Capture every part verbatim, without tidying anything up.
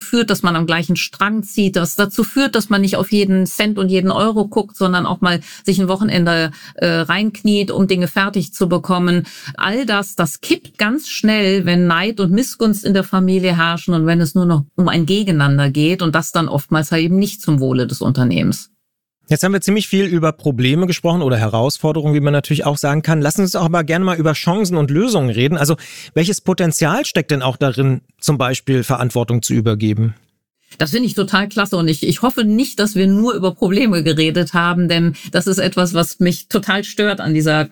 führt, dass man am gleichen Strang zieht, das dazu führt, dass man nicht auf jeden Cent und jeden Euro guckt, sondern auch mal sich ein Wochenende äh, reinkniet, um Dinge fertig zu bekommen. All das, das kippt ganz schnell, wenn Neid und Missgunst in der Familie herrschen und wenn es nur noch um ein Gegeneinander geht und das dann oftmals halt eben nicht zum Wohle des Unternehmens. Jetzt haben wir ziemlich viel über Probleme gesprochen oder Herausforderungen, wie man natürlich auch sagen kann. Lassen Sie uns auch aber gerne mal über Chancen und Lösungen reden. Also welches Potenzial steckt denn auch darin, zum Beispiel Verantwortung zu übergeben? Das finde ich total klasse und ich, ich hoffe nicht, dass wir nur über Probleme geredet haben, denn das ist etwas, was mich total stört an dieser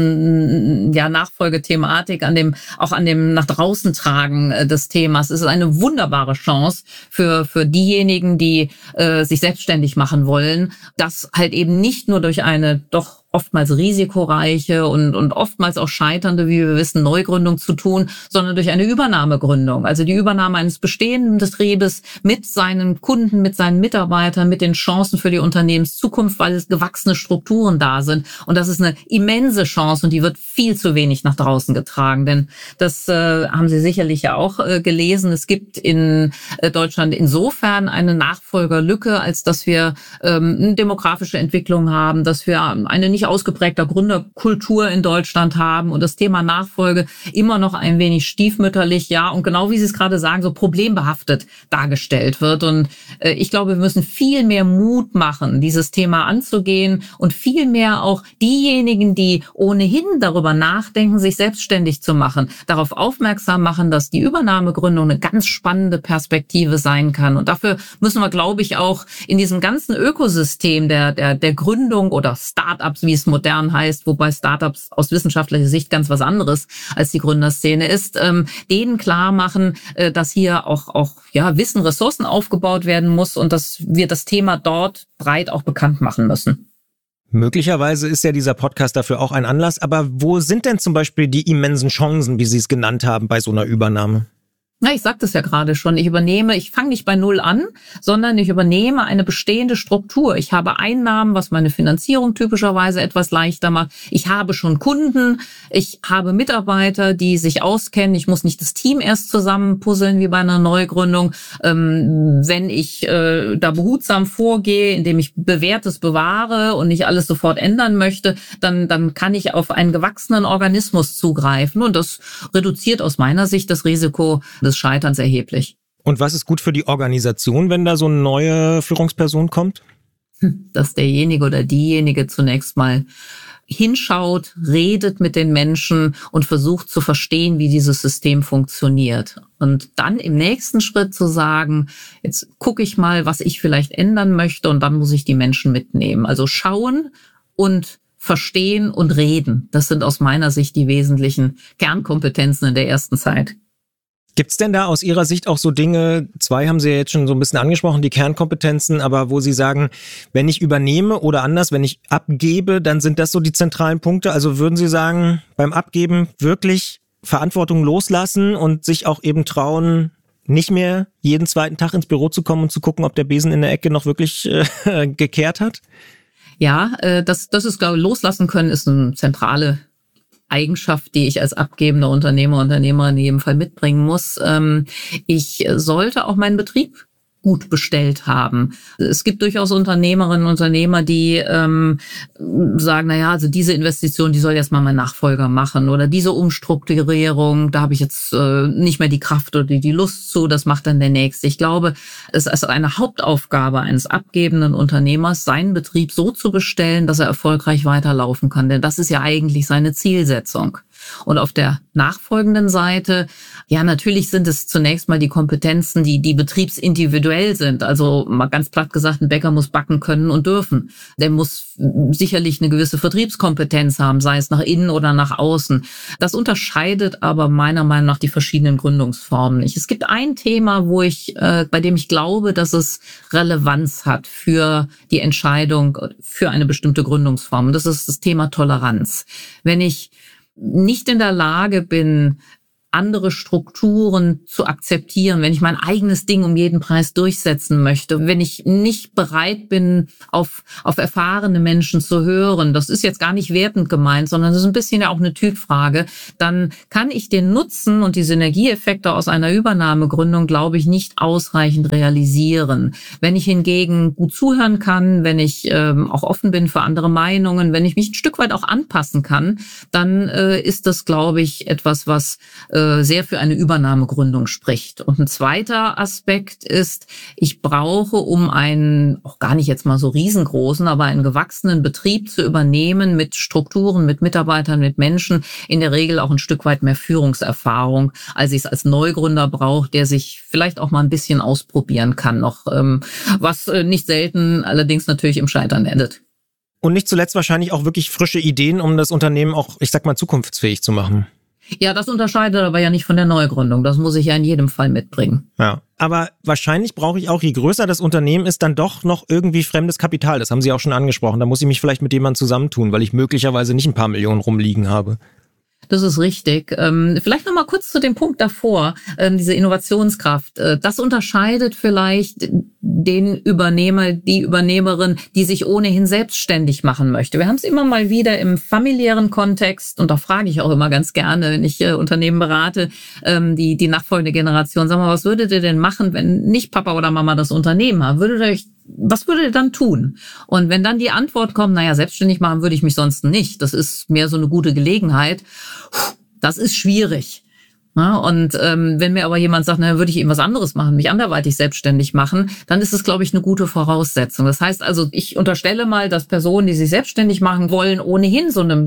ganzen ja, Nachfolgethematik, an dem auch an dem nach draußen tragen äh, des Themas. Es ist eine wunderbare Chance für für diejenigen, die äh, sich selbstständig machen wollen, das halt eben nicht nur durch eine doch oftmals risikoreiche und, und oftmals auch scheiternde, wie wir wissen, Neugründung zu tun, sondern durch eine Übernahmegründung. Also die Übernahme eines bestehenden Betriebes mit seinen Kunden, mit seinen Mitarbeitern, mit den Chancen für die Unternehmenszukunft, weil es gewachsene Strukturen da sind. Und das ist eine immense Chance und die wird viel zu wenig nach draußen getragen. Denn das äh, haben Sie sicherlich ja auch äh, gelesen. Es gibt in äh, Deutschland insofern eine Nachfolgerlücke, als dass wir ähm, eine demografische Entwicklung haben, dass wir eine nicht ausgeprägter Gründerkultur in Deutschland haben und das Thema Nachfolge immer noch ein wenig stiefmütterlich, ja, und genau wie Sie es gerade sagen, so problembehaftet dargestellt wird. Und äh, ich glaube, wir müssen viel mehr Mut machen, dieses Thema anzugehen und viel mehr auch diejenigen, die ohnehin darüber nachdenken, sich selbstständig zu machen, darauf aufmerksam machen, dass die Übernahmegründung eine ganz spannende Perspektive sein kann. Und dafür müssen wir, glaube ich, auch in diesem ganzen Ökosystem der, der, der Gründung oder Start-ups, wie es modern heißt, wobei Startups aus wissenschaftlicher Sicht ganz was anderes als die Gründerszene ist, ähm, denen klar machen, äh, dass hier auch auch ja Wissen, Ressourcen aufgebaut werden muss und dass wir das Thema dort breit auch bekannt machen müssen. Möglicherweise ist ja dieser Podcast dafür auch ein Anlass, aber wo sind denn zum Beispiel die immensen Chancen, wie Sie es genannt haben, bei so einer Übernahme? Na, ich sagte es ja gerade schon, ich übernehme, ich fange nicht bei Null an, sondern ich übernehme eine bestehende Struktur. Ich habe Einnahmen, was meine Finanzierung typischerweise etwas leichter macht. Ich habe schon Kunden, ich habe Mitarbeiter, die sich auskennen. Ich muss nicht das Team erst zusammenpuzzeln wie bei einer Neugründung. Ähm, wenn ich äh, da behutsam vorgehe, indem ich Bewährtes bewahre und nicht alles sofort ändern möchte, dann, dann kann ich auf einen gewachsenen Organismus zugreifen. Und das reduziert aus meiner Sicht das Risiko des Scheiterns erheblich. Und was ist gut für die Organisation, wenn da so eine neue Führungsperson kommt? Dass derjenige oder diejenige zunächst mal hinschaut, redet mit den Menschen und versucht zu verstehen, wie dieses System funktioniert. Und dann im nächsten Schritt zu sagen, jetzt gucke ich mal, was ich vielleicht ändern möchte und dann muss ich die Menschen mitnehmen. Also schauen und verstehen und reden. Das sind aus meiner Sicht die wesentlichen Kernkompetenzen in der ersten Zeit. Gibt's denn da aus Ihrer Sicht auch so Dinge, zwei haben Sie ja jetzt schon so ein bisschen angesprochen, die Kernkompetenzen, aber wo Sie sagen, wenn ich übernehme oder anders, wenn ich abgebe, dann sind das so die zentralen Punkte? Also würden Sie sagen, beim Abgeben wirklich Verantwortung loslassen und sich auch eben trauen, nicht mehr jeden zweiten Tag ins Büro zu kommen und zu gucken, ob der Besen in der Ecke noch wirklich äh, gekehrt hat? Ja, äh, das, das ist, glaube ich, loslassen können ist eine zentrale Eigenschaft, die ich als abgebender Unternehmer, Unternehmerin in jedem Fall mitbringen muss. Ich sollte auch meinen Betrieb gut bestellt haben. Es gibt durchaus Unternehmerinnen und Unternehmer, die ähm, sagen, na ja, also diese Investition, die soll jetzt mal mein Nachfolger machen oder diese Umstrukturierung, da habe ich jetzt äh, nicht mehr die Kraft oder die Lust zu, das macht dann der Nächste. Ich glaube, es ist eine Hauptaufgabe eines abgebenden Unternehmers, seinen Betrieb so zu bestellen, dass er erfolgreich weiterlaufen kann, denn das ist ja eigentlich seine Zielsetzung. Und auf der nachfolgenden Seite, ja, natürlich sind es zunächst mal die Kompetenzen, die, die betriebsindividuell sind. Also mal ganz platt gesagt, ein Bäcker muss backen können und dürfen. Der muss sicherlich eine gewisse Vertriebskompetenz haben, sei es nach innen oder nach außen. Das unterscheidet aber meiner Meinung nach die verschiedenen Gründungsformen nicht. Es gibt ein Thema, wo ich, äh, bei dem ich glaube, dass es Relevanz hat für die Entscheidung für eine bestimmte Gründungsform. Und das ist das Thema Toleranz. Wenn ich nicht in der Lage bin, andere Strukturen zu akzeptieren, wenn ich mein eigenes Ding um jeden Preis durchsetzen möchte, wenn ich nicht bereit bin, auf, auf erfahrene Menschen zu hören, das ist jetzt gar nicht wertend gemeint, sondern das ist ein bisschen ja auch eine Typfrage, dann kann ich den Nutzen und die Synergieeffekte aus einer Übernahmegründung, glaube ich, nicht ausreichend realisieren. Wenn ich hingegen gut zuhören kann, wenn ich ähm, auch offen bin für andere Meinungen, wenn ich mich ein Stück weit auch anpassen kann, dann äh, ist das, glaube ich, etwas, was äh, sehr für eine Übernahmegründung spricht. Und ein zweiter Aspekt ist, ich brauche, um einen, auch gar nicht jetzt mal so riesengroßen, aber einen gewachsenen Betrieb zu übernehmen mit Strukturen, mit Mitarbeitern, mit Menschen, in der Regel auch ein Stück weit mehr Führungserfahrung, als ich es als Neugründer brauche, der sich vielleicht auch mal ein bisschen ausprobieren kann noch, ähm, was äh, nicht selten allerdings natürlich im Scheitern endet. Und nicht zuletzt wahrscheinlich auch wirklich frische Ideen, um das Unternehmen auch, ich sag mal, zukunftsfähig zu machen. Ja, das unterscheidet aber ja nicht von der Neugründung. Das muss ich ja in jedem Fall mitbringen. Ja, aber wahrscheinlich brauche ich auch, je größer das Unternehmen ist, dann doch noch irgendwie fremdes Kapital. Das haben Sie auch schon angesprochen. Da muss ich mich vielleicht mit jemandem zusammentun, weil ich möglicherweise nicht ein paar Millionen rumliegen habe. Das ist richtig. Ähm, vielleicht noch mal kurz zu dem Punkt davor, ähm, diese Innovationskraft. Äh, das unterscheidet vielleicht den Übernehmer, die Übernehmerin, die sich ohnehin selbstständig machen möchte. Wir haben es immer mal wieder im familiären Kontext, und da frage ich auch immer ganz gerne, wenn ich äh, Unternehmen berate, ähm, die die nachfolgende Generation, sag mal, was würdet ihr denn machen, wenn nicht Papa oder Mama das Unternehmen haben? Würdet ihr euch Was würdet ihr dann tun? Und wenn dann die Antwort kommt, naja, selbstständig machen würde ich mich sonst nicht. Das ist mehr so eine gute Gelegenheit. Das ist schwierig. Ja, und ähm, wenn mir aber jemand sagt, na, würde ich eben was anderes machen, mich anderweitig selbstständig machen, dann ist es, glaube ich, eine gute Voraussetzung. Das heißt also, ich unterstelle mal, dass Personen, die sich selbstständig machen wollen, ohnehin so eine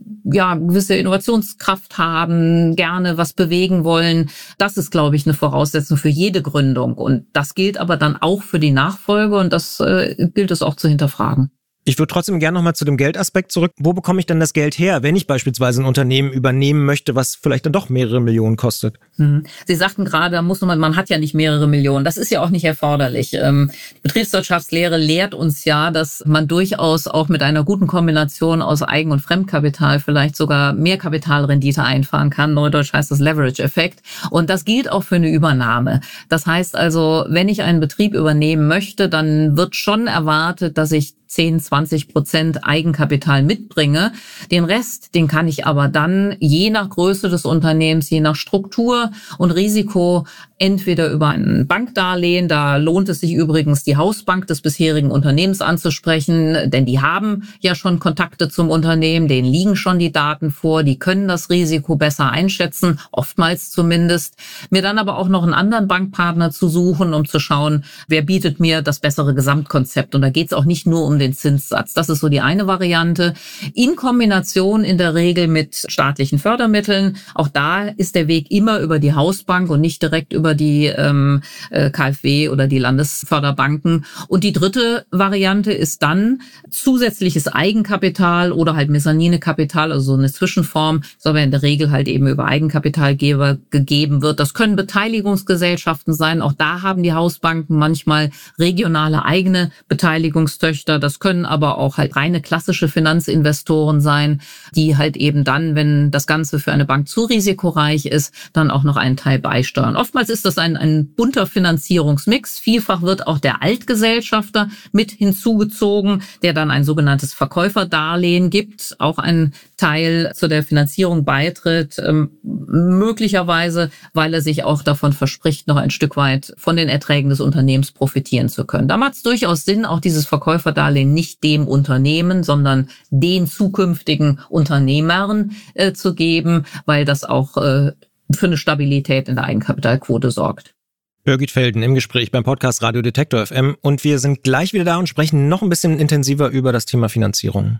ja gewisse Innovationskraft haben, gerne was bewegen wollen. Das ist, glaube ich, eine Voraussetzung für jede Gründung. Und das gilt aber dann auch für die Nachfolge, und das äh, gilt es auch zu hinterfragen. Ich würde trotzdem gerne nochmal zu dem Geldaspekt zurück. Wo bekomme ich denn das Geld her, wenn ich beispielsweise ein Unternehmen übernehmen möchte, was vielleicht dann doch mehrere Millionen kostet? Hm. Sie sagten gerade, muss man, man hat ja nicht mehrere Millionen. Das ist ja auch nicht erforderlich. Ähm, die Betriebswirtschaftslehre lehrt uns ja, dass man durchaus auch mit einer guten Kombination aus Eigen- und Fremdkapital vielleicht sogar mehr Kapitalrendite einfahren kann. Neudeutsch heißt das Leverage-Effekt. Und das gilt auch für eine Übernahme. Das heißt also, wenn ich einen Betrieb übernehmen möchte, dann wird schon erwartet, dass ich zehn, zwanzig Prozent Eigenkapital mitbringe. Den Rest, den kann ich aber dann je nach Größe des Unternehmens, je nach Struktur und Risiko entweder über ein Bankdarlehen, da lohnt es sich übrigens, die Hausbank des bisherigen Unternehmens anzusprechen, denn die haben ja schon Kontakte zum Unternehmen, denen liegen schon die Daten vor, die können das Risiko besser einschätzen, oftmals zumindest. Mir dann aber auch noch einen anderen Bankpartner zu suchen, um zu schauen, wer bietet mir das bessere Gesamtkonzept. Und da geht es auch nicht nur um den Zinssatz. Das ist so die eine Variante. In Kombination in der Regel mit staatlichen Fördermitteln. Auch da ist der Weg immer über die Hausbank und nicht direkt über die ähm, K f W oder die Landesförderbanken. Und die dritte Variante ist dann zusätzliches Eigenkapital oder halt Mezzaninekapital, also so eine Zwischenform, das aber in der Regel halt eben über Eigenkapitalgeber gegeben wird. Das können Beteiligungsgesellschaften sein. Auch da haben die Hausbanken manchmal regionale eigene Beteiligungstöchter. Das können aber auch halt reine klassische Finanzinvestoren sein, die halt eben dann, wenn das Ganze für eine Bank zu risikoreich ist, dann auch noch einen Teil beisteuern. Oftmals ist das ein, ein bunter Finanzierungsmix. Vielfach wird auch der Altgesellschafter mit hinzugezogen, der dann ein sogenanntes Verkäuferdarlehen gibt, auch ein Teil zu der Finanzierung beitritt, ähm, möglicherweise, weil er sich auch davon verspricht, noch ein Stück weit von den Erträgen des Unternehmens profitieren zu können. Da macht es durchaus Sinn, auch dieses Verkäuferdarlehen nicht dem Unternehmen, sondern den zukünftigen Unternehmern äh, zu geben, weil das auch äh, für eine Stabilität in der Eigenkapitalquote sorgt. Birgit Felden im Gespräch beim Podcast Radio Detektor F M, und wir sind gleich wieder da und sprechen noch ein bisschen intensiver über das Thema Finanzierung.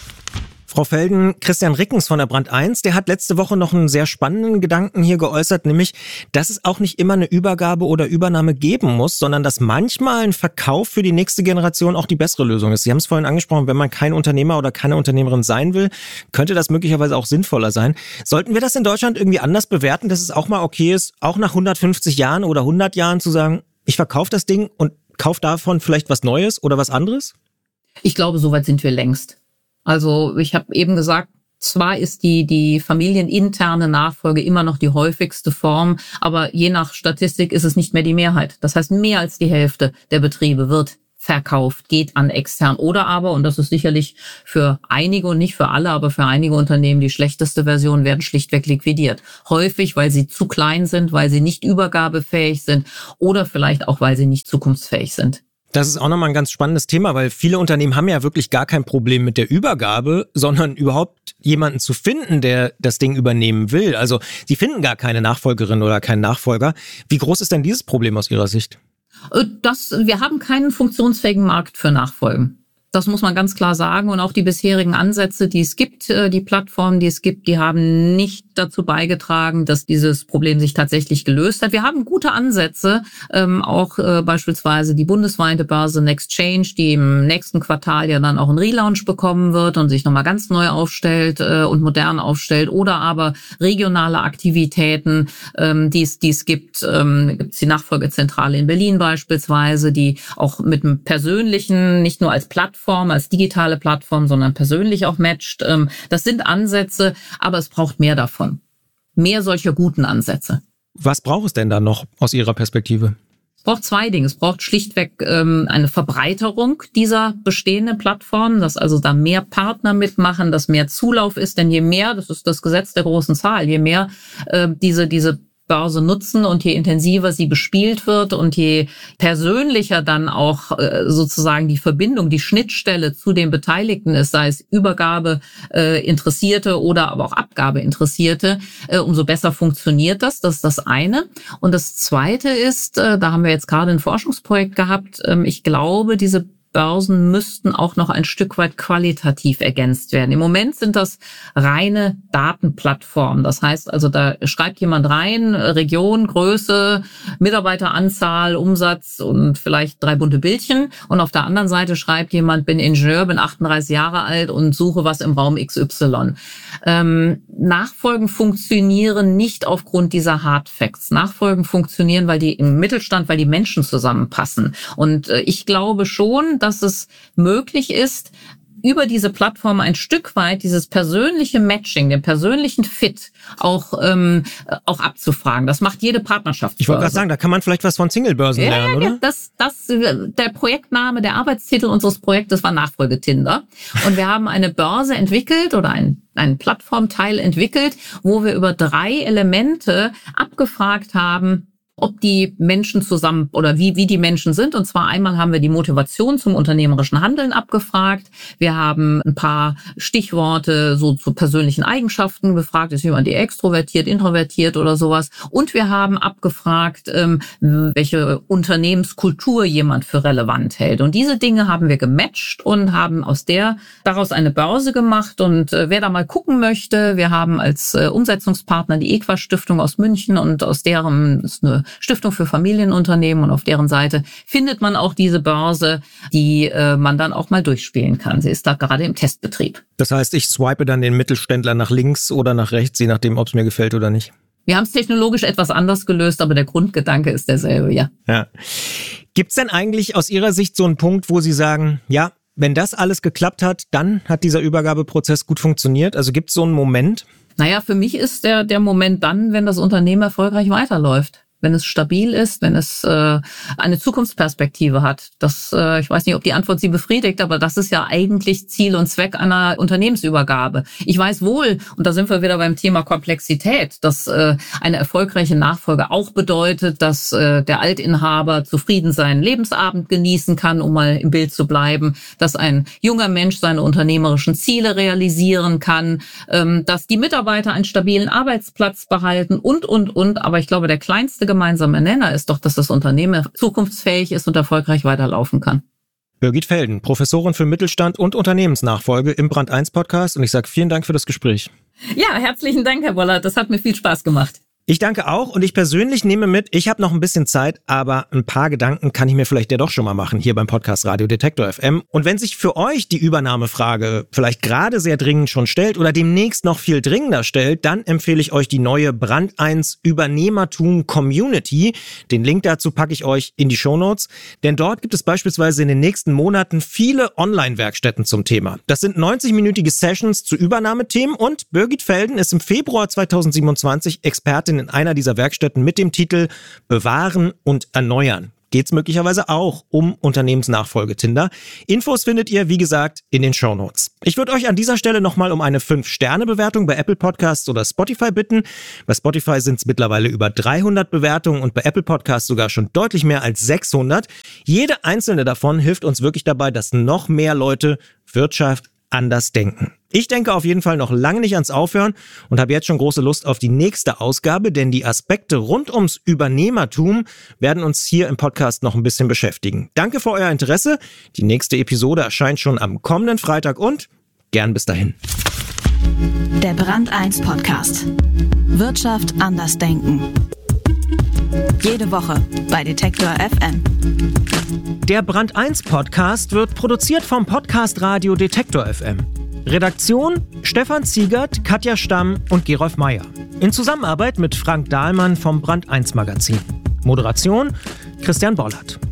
Frau Felden, Christian Rickens von der Brand eins, der hat letzte Woche noch einen sehr spannenden Gedanken hier geäußert, nämlich, dass es auch nicht immer eine Übergabe oder Übernahme geben muss, sondern dass manchmal ein Verkauf für die nächste Generation auch die bessere Lösung ist. Sie haben es vorhin angesprochen, wenn man kein Unternehmer oder keine Unternehmerin sein will, könnte das möglicherweise auch sinnvoller sein. Sollten wir das in Deutschland irgendwie anders bewerten, dass es auch mal okay ist, auch nach hundertfünfzig Jahren oder hundert Jahren zu sagen, ich verkaufe das Ding und kaufe davon vielleicht was Neues oder was anderes? Ich glaube, soweit sind wir längst. Also ich habe eben gesagt, Zwar ist die, die familieninterne Nachfolge immer noch die häufigste Form, aber je nach Statistik ist es nicht mehr die Mehrheit. Das heißt, mehr als die Hälfte der Betriebe wird verkauft, geht an extern oder aber, und das ist sicherlich für einige und nicht für alle, aber für einige Unternehmen die schlechteste Version, werden schlichtweg liquidiert. Häufig, weil sie zu klein sind, weil sie nicht übergabefähig sind oder vielleicht auch, weil sie nicht zukunftsfähig sind. Das ist auch nochmal ein ganz spannendes Thema, weil viele Unternehmen haben ja wirklich gar kein Problem mit der Übergabe, sondern überhaupt jemanden zu finden, der das Ding übernehmen will. Also sie finden gar keine Nachfolgerin oder keinen Nachfolger. Wie groß ist denn dieses Problem aus Ihrer Sicht? Das, wir haben keinen funktionsfähigen Markt für Nachfolgen. Das muss man ganz klar sagen. Und auch die bisherigen Ansätze, die es gibt, die Plattformen, die es gibt, die haben nicht dazu beigetragen, dass dieses Problem sich tatsächlich gelöst hat. Wir haben gute Ansätze, ähm, auch äh, beispielsweise die bundesweite Börse Nextchange, die im nächsten Quartal ja dann auch einen Relaunch bekommen wird und sich nochmal ganz neu aufstellt äh, und modern aufstellt. Oder aber regionale Aktivitäten, ähm, die es die es gibt. Ähm, gibt es die Nachfolgezentrale in Berlin beispielsweise, die auch mit einem persönlichen, nicht nur als Plattform, als digitale Plattform, sondern persönlich auch matcht. Ähm, das sind Ansätze, aber es braucht mehr davon. Mehr solcher guten Ansätze. Was braucht es denn da noch aus Ihrer Perspektive? Es braucht zwei Dinge. Es braucht schlichtweg ähm, eine Verbreiterung dieser bestehenden Plattformen, dass also da mehr Partner mitmachen, dass mehr Zulauf ist. Denn je mehr, das ist das Gesetz der großen Zahl, je mehr äh, diese diese Börse nutzen und je intensiver sie bespielt wird und je persönlicher dann auch äh, sozusagen die Verbindung, die Schnittstelle zu den Beteiligten ist, sei es Übergabe äh, Interessierte oder aber auch Abgabe Interessierte, äh, umso besser funktioniert das. Das ist das eine. Und das zweite ist, äh, da haben wir jetzt gerade ein Forschungsprojekt gehabt, äh, ich glaube, diese Börsen müssten auch noch ein Stück weit qualitativ ergänzt werden. Im Moment sind das reine Datenplattformen. Das heißt also, da schreibt jemand rein, Region, Größe, Mitarbeiteranzahl, Umsatz und vielleicht drei bunte Bildchen. Und auf der anderen Seite schreibt jemand, bin Ingenieur, bin achtunddreißig Jahre alt und suche was im Raum X Y. Ähm, Nachfolgen funktionieren nicht aufgrund dieser Hard Facts. Nachfolgen funktionieren, weil die im Mittelstand, weil die Menschen zusammenpassen. Und äh, ich glaube schon, dass es möglich ist, über diese Plattform ein Stück weit dieses persönliche Matching, den persönlichen Fit auch ähm, auch abzufragen. Das macht jede Partnerschaft. Ich wollte gerade sagen, da kann man vielleicht was von Singlebörsen ja, lernen, oder? Das, das, der Projektname, der Arbeitstitel unseres Projektes war Nachfolgetinder. Und wir haben eine Börse entwickelt oder ein einen Plattformteil entwickelt, wo wir über drei Elemente abgefragt haben, ob die Menschen zusammen oder wie wie die Menschen sind. Und zwar einmal haben wir die Motivation zum unternehmerischen Handeln abgefragt. Wir haben ein paar Stichworte so zu persönlichen Eigenschaften befragt. Ist jemand eher extrovertiert, introvertiert oder sowas? Und wir haben abgefragt, welche Unternehmenskultur jemand für relevant hält. Und diese Dinge haben wir gematcht und haben aus der daraus eine Börse gemacht. Und wer da mal gucken möchte, wir haben als Umsetzungspartner die Equa Stiftung aus München und aus deren ist eine Stiftung für Familienunternehmen und auf deren Seite findet man auch diese Börse, die äh, man dann auch mal durchspielen kann. Sie ist da gerade im Testbetrieb. Das heißt, ich swipe dann den Mittelständler nach links oder nach rechts, je nachdem, ob es mir gefällt oder nicht. Wir haben es technologisch etwas anders gelöst, aber der Grundgedanke ist derselbe, ja. Ja. Gibt es denn eigentlich aus Ihrer Sicht so einen Punkt, wo Sie sagen, ja, wenn das alles geklappt hat, dann hat dieser Übergabeprozess gut funktioniert? Also gibt es so einen Moment? Naja, für mich ist der, der Moment dann, wenn das Unternehmen erfolgreich weiterläuft. Wenn es stabil ist, wenn es äh, eine Zukunftsperspektive hat. Das, äh, ich weiß nicht, ob die Antwort Sie befriedigt, aber das ist ja eigentlich Ziel und Zweck einer Unternehmensübergabe. Ich weiß wohl, und da sind wir wieder beim Thema Komplexität, dass äh, eine erfolgreiche Nachfolge auch bedeutet, dass äh, der Altinhaber zufrieden seinen Lebensabend genießen kann, um mal im Bild zu bleiben, dass ein junger Mensch seine unternehmerischen Ziele realisieren kann, ähm, dass die Mitarbeiter einen stabilen Arbeitsplatz behalten und, und, und. Aber ich glaube, der kleinste gemeinsame Nenner ist doch, dass das Unternehmen zukunftsfähig ist und erfolgreich weiterlaufen kann. Birgit Felden, Professorin für Mittelstand und Unternehmensnachfolge im Brand eins Podcast und ich sage vielen Dank für das Gespräch. Ja, herzlichen Dank, Herr Bollert. Das hat mir viel Spaß gemacht. Ich danke auch und ich persönlich nehme mit, ich habe noch ein bisschen Zeit, aber ein paar Gedanken kann ich mir vielleicht ja doch schon mal machen hier beim Podcast Radio Detektor F M. Und wenn sich für euch die Übernahmefrage vielleicht gerade sehr dringend schon stellt oder demnächst noch viel dringender stellt, dann empfehle ich euch die neue Brand eins Übernehmertum Community. Den Link dazu packe ich euch in die Shownotes, denn dort gibt es beispielsweise in den nächsten Monaten viele Online-Werkstätten zum Thema. Das sind neunzig-minütige Sessions zu Übernahmethemen und Birgit Felden ist im Februar zweitausendsiebenundzwanzig Expertin in einer dieser Werkstätten mit dem Titel Bewahren und Erneuern. Geht's möglicherweise auch um Unternehmensnachfolge-Tinder. Infos findet ihr, wie gesagt, in den Shownotes. Ich würde euch an dieser Stelle nochmal um eine fünf Sterne Bewertung bei Apple Podcasts oder Spotify bitten. Bei Spotify sind es mittlerweile über dreihundert Bewertungen und bei Apple Podcasts sogar schon deutlich mehr als sechshundert. Jede einzelne davon hilft uns wirklich dabei, dass noch mehr Leute Wirtschaft anders denken. Ich denke auf jeden Fall noch lange nicht ans Aufhören und habe jetzt schon große Lust auf die nächste Ausgabe, denn die Aspekte rund ums Übernehmertum werden uns hier im Podcast noch ein bisschen beschäftigen. Danke für euer Interesse. Die nächste Episode erscheint schon am kommenden Freitag und gern bis dahin. Der Brand eins Podcast. Wirtschaft anders denken. Jede Woche bei Detektor F M. Der Brand eins Podcast wird produziert vom Podcast Radio Detektor F M. Redaktion Stefan Ziegert, Katja Stamm und Gerolf Meyer. In Zusammenarbeit mit Frank Dahlmann vom Brand eins Magazin. Moderation Christian Bollert.